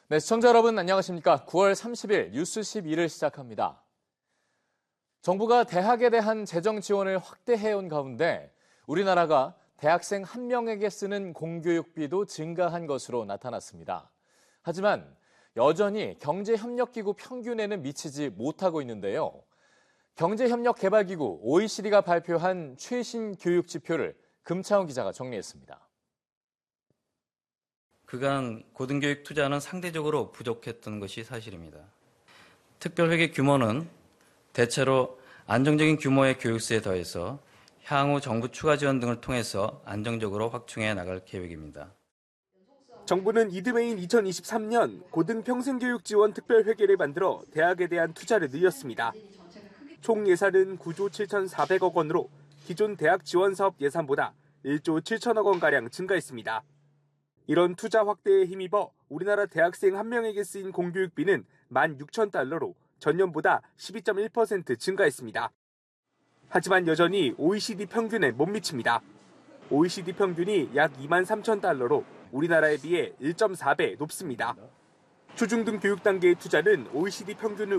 네, 시청자 여러분 안녕하십니까? 9월 30일 뉴스 12를 시작합니다. 정부가 대학에 대한 재정 지원을 확대해온 가운데 우리나라가 대학생 한 명에게 쓰는 공교육비도 증가한 것으로 나타났습니다. 하지만 여전히 경제협력기구 평균에는 미치지 못하고 있는데요. 경제협력개발기구 OECD가 발표한 최신 교육 지표를 금차원 기자가 정리했습니다. 그간 고등교육 투자는 상대적으로 부족했던 것이 사실입니다. 특별회계 규모는 대체로 안정적인 규모의 교육수에 더해서 향후 정부 추가 지원 등을 통해서 안정적으로 확충해 나갈 계획입니다. 정부는 이듬해인 2023년 고등평생교육 지원 특별회계를 만들어 대학에 대한 투자를 늘렸습니다. 총 예산은 9조 7,400억 원으로 기존 대학 지원 사업 예산보다 1조 7천억 원가량 증가했습니다. 이런 투자 확대에 힘입어 우리나라 대학생 한 명에게 쓰인 공교육비는 16,000달러로 전년보다 12.1% 증가했습니다. 하지만 여전히 OECD 평균에 못 미칩니다. OECD 평균이 약 23,000달러로 우리나라에 비해 1.4배 높습니다. 초중등 교육 단계의 투자는 OECD 평균을